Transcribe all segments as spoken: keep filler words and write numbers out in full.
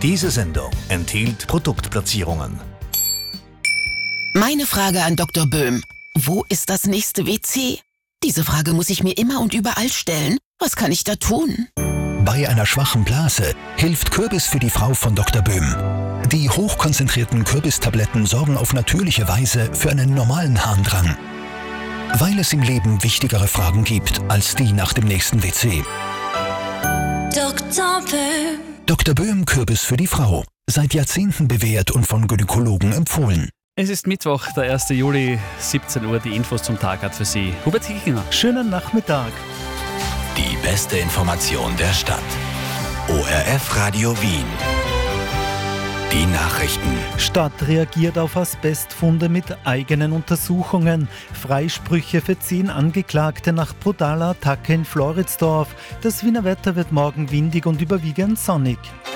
Diese Sendung enthielt Produktplatzierungen. Meine Frage an Doktor Böhm. Wo ist das nächste W C? Diese Frage muss ich mir immer und überall stellen. Was kann ich da tun? Bei einer schwachen Blase hilft Kürbis für die Frau von Doktor Böhm. Die hochkonzentrierten Kürbistabletten sorgen auf natürliche Weise für einen normalen Harndrang. Weil es im Leben wichtigere Fragen gibt als die nach dem nächsten W C. Doktor Böhm. Doktor Böhm Kürbis für die Frau. Seit Jahrzehnten bewährt und von Gynäkologen empfohlen. Es ist Mittwoch, der ersten Juli, siebzehn Uhr. Die Infos zum Tag hat für Sie Hubert Hilchinger. Schönen Nachmittag. Die beste Information der Stadt. O R F Radio Wien. Die Nachrichten. Stadt reagiert auf Asbestfunde mit eigenen Untersuchungen. Freisprüche für zehn Angeklagte nach brutaler Attacke in Floridsdorf. Das Wiener Wetter wird morgen windig und überwiegend sonnig.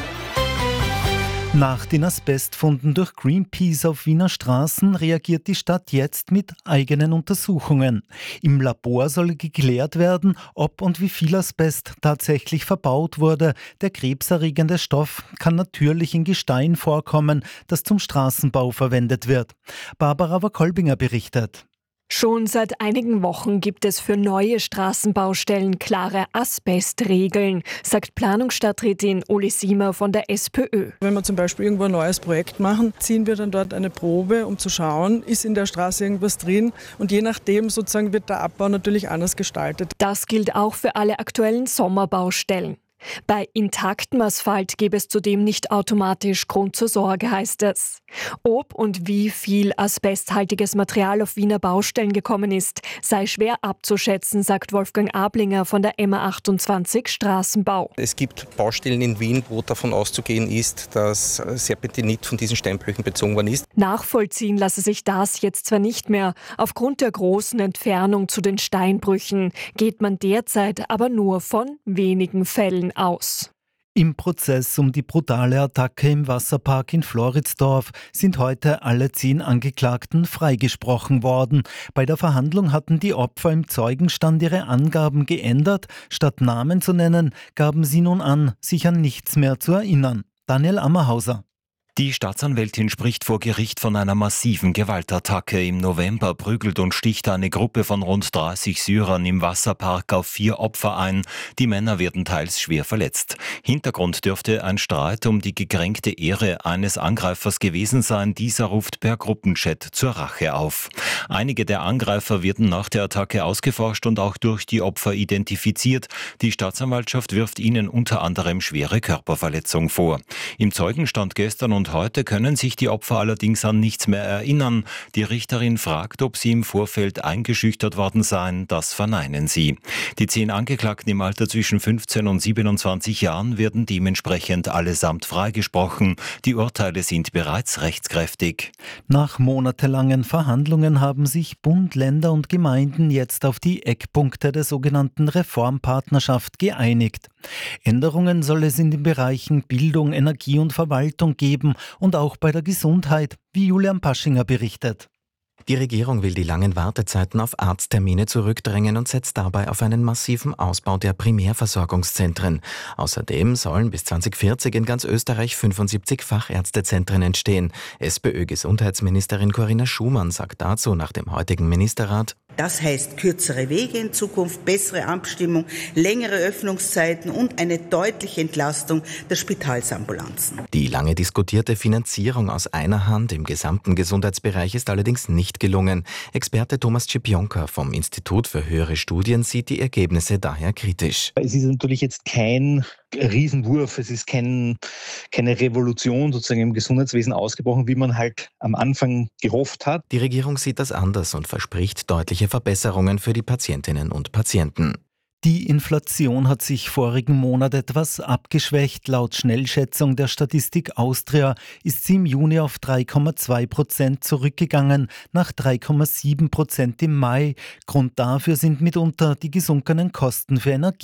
Nach den Asbestfunden durch Greenpeace auf Wiener Straßen reagiert die Stadt jetzt mit eigenen Untersuchungen. Im Labor soll geklärt werden, ob und wie viel Asbest tatsächlich verbaut wurde. Der krebserregende Stoff kann natürlich in Gestein vorkommen, das zum Straßenbau verwendet wird. Barbara Wakolbinger berichtet. Schon seit einigen Wochen gibt es für neue Straßenbaustellen klare Asbestregeln, sagt Planungsstadträtin Uli Siemer von der SPÖ. Wenn wir zum Beispiel irgendwo ein neues Projekt machen, ziehen wir dann dort eine Probe, um zu schauen, ist in der Straße irgendwas drin, und je nachdem sozusagen wird der Abbau natürlich anders gestaltet. Das gilt auch für alle aktuellen Sommerbaustellen. Bei intaktem Asphalt gebe es zudem nicht automatisch Grund zur Sorge, heißt es. Ob und wie viel asbesthaltiges Material auf Wiener Baustellen gekommen ist, sei schwer abzuschätzen, sagt Wolfgang Ablinger von der M A achtundzwanzig Straßenbau. Es gibt Baustellen in Wien, wo davon auszugehen ist, dass Serpentinit von diesen Steinblöcken bezogen worden ist. Nachvollziehen lasse sich das jetzt zwar nicht mehr. Aufgrund der großen Entfernung zu den Steinbrüchen geht man derzeit aber nur von wenigen Fällen aus. Im Prozess um die brutale Attacke im Wasserpark in Floridsdorf sind heute alle zehn Angeklagten freigesprochen worden. Bei der Verhandlung hatten die Opfer im Zeugenstand ihre Angaben geändert. Statt Namen zu nennen, gaben sie nun an, sich an nichts mehr zu erinnern. Daniel Ammerhauser. Die Staatsanwältin spricht vor Gericht von einer massiven Gewaltattacke. Im November prügelt und sticht eine Gruppe von rund dreißig Syrern im Wasserpark auf vier Opfer ein. Die Männer werden teils schwer verletzt. Hintergrund dürfte ein Streit um die gekränkte Ehre eines Angreifers gewesen sein. Dieser ruft per Gruppenchat zur Rache auf. Einige der Angreifer werden nach der Attacke ausgeforscht und auch durch die Opfer identifiziert. Die Staatsanwaltschaft wirft ihnen unter anderem schwere Körperverletzung vor. Im Zeugenstand gestern und heute können sich die Opfer allerdings an nichts mehr erinnern. Die Richterin fragt, ob sie im Vorfeld eingeschüchtert worden seien. Das verneinen sie. Die zehn Angeklagten im Alter zwischen fünfzehn und siebenundzwanzig Jahren werden dementsprechend allesamt freigesprochen. Die Urteile sind bereits rechtskräftig. Nach monatelangen Verhandlungen haben sich Bund, Länder und Gemeinden jetzt auf die Eckpunkte der sogenannten Reformpartnerschaft geeinigt. Änderungen soll es in den Bereichen Bildung, Energie und Verwaltung geben und auch bei der Gesundheit, wie Julian Paschinger berichtet. Die Regierung will die langen Wartezeiten auf Arzttermine zurückdrängen und setzt dabei auf einen massiven Ausbau der Primärversorgungszentren. Außerdem sollen bis zwanzig vierzig in ganz Österreich fünfundsiebzig Fachärztezentren entstehen. SPÖ-Gesundheitsministerin Corinna Schumann sagt dazu nach dem heutigen Ministerrat: Das heißt kürzere Wege in Zukunft, bessere Abstimmung, längere Öffnungszeiten und eine deutliche Entlastung der Spitalsambulanzen. Die lange diskutierte Finanzierung aus einer Hand im gesamten Gesundheitsbereich ist allerdings nicht gelungen. Experte Thomas Czepionka vom Institut für höhere Studien sieht die Ergebnisse daher kritisch. Es ist natürlich jetzt kein Riesenwurf, es ist kein, keine Revolution sozusagen im Gesundheitswesen ausgebrochen, wie man halt am Anfang gehofft hat. Die Regierung sieht das anders und verspricht deutliche Verbesserungen für die Patientinnen und Patienten. Die Inflation hat sich vorigen Monat etwas abgeschwächt. Laut Schnellschätzung der Statistik Austria ist sie im Juni auf drei Komma zwei Prozent zurückgegangen, nach drei Komma sieben Prozent im Mai. Grund dafür sind mitunter die gesunkenen Kosten für Energie.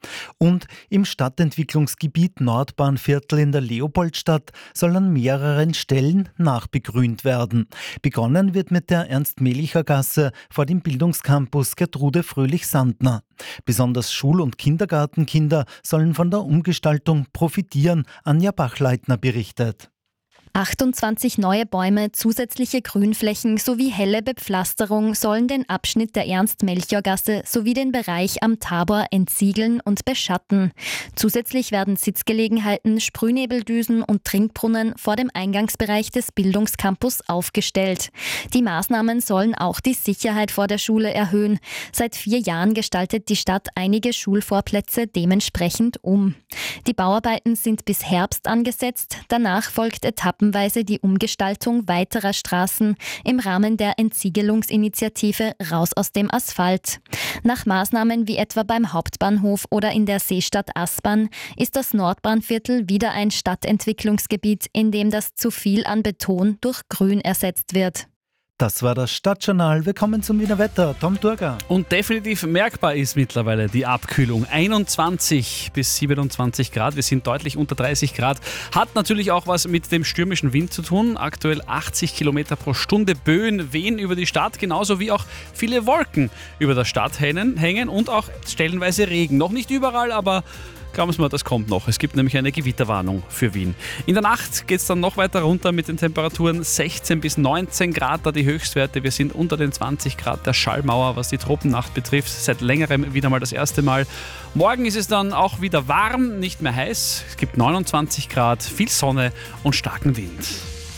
Und im Stadtentwicklungsgebiet Nordbahnviertel in der Leopoldstadt soll an mehreren Stellen nachbegrünt werden. Begonnen wird mit der Ernst-Melicher-Gasse vor dem Bildungscampus Gertrude Fröhlich-Sandner. Besonders Schul- und Kindergartenkinder sollen von der Umgestaltung profitieren, Anja Bachleitner berichtet. achtundzwanzig neue Bäume, zusätzliche Grünflächen sowie helle Bepflasterung sollen den Abschnitt der Ernst-Melchior-Gasse sowie den Bereich am Tabor entsiegeln und beschatten. Zusätzlich werden Sitzgelegenheiten, Sprühnebeldüsen und Trinkbrunnen vor dem Eingangsbereich des Bildungscampus aufgestellt. Die Maßnahmen sollen auch die Sicherheit vor der Schule erhöhen. Seit vier Jahren gestaltet die Stadt einige Schulvorplätze dementsprechend um. Die Bauarbeiten sind bis Herbst angesetzt, danach folgt Etappen die Umgestaltung weiterer Straßen im Rahmen der Entsiegelungsinitiative Raus aus dem Asphalt. Nach Maßnahmen wie etwa beim Hauptbahnhof oder in der Seestadt Aspern ist das Nordbahnviertel wieder ein Stadtentwicklungsgebiet, in dem das zu viel an Beton durch Grün ersetzt wird. Das war das Stadtjournal. Wir kommen zum Wiener Wetter. Tom Turger. Und definitiv merkbar ist mittlerweile die Abkühlung. einundzwanzig bis siebenundzwanzig Grad. Wir sind deutlich unter dreißig Grad. Hat natürlich auch was mit dem stürmischen Wind zu tun. Aktuell achtzig Kilometer pro Stunde. Böen wehen über die Stadt, genauso wie auch viele Wolken über der Stadt hängen und auch stellenweise Regen. Noch nicht überall, aber glauben Sie mir, das kommt noch. Es gibt nämlich eine Gewitterwarnung für Wien. In der Nacht geht es dann noch weiter runter mit den Temperaturen sechzehn bis neunzehn Grad, da die Höchstwerte. Wir sind unter den zwanzig Grad der Schallmauer, was die Tropennacht betrifft. Seit längerem wieder mal das erste Mal. Morgen ist es dann auch wieder warm, nicht mehr heiß. Es gibt neunundzwanzig Grad, viel Sonne und starken Wind.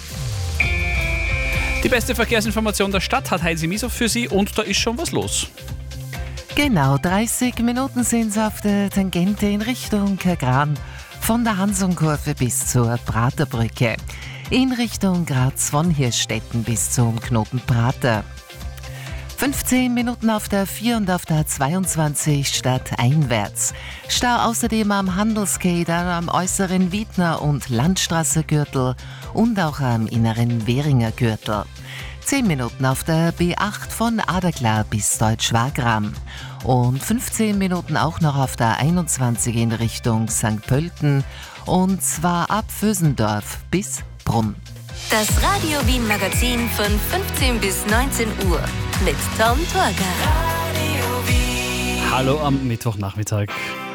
Die beste Verkehrsinformation der Stadt hat Heidi Misow für Sie und da ist schon was los. Genau, dreißig Minuten sind es auf der Tangente in Richtung Kagran, von der Hansonkurve bis zur Praterbrücke, in Richtung Graz von Hirstetten bis zum Knoten Prater. fünfzehn Minuten auf der vier und auf der zweiundzwanzig stadteinwärts. Stau außerdem am Handelsgate, am äußeren Wiedner- und Landstraße-Gürtel und auch am inneren Währinger Gürtel. zehn Minuten auf der B acht von Adaklar bis Deutsch-Wagram und fünfzehn Minuten auch noch auf der einundzwanzig in Richtung Sankt Pölten und zwar ab Vösendorf bis Brunn. Das Radio Wien Magazin von fünfzehn bis neunzehn Uhr mit Tom Turger. Hallo am Mittwochnachmittag.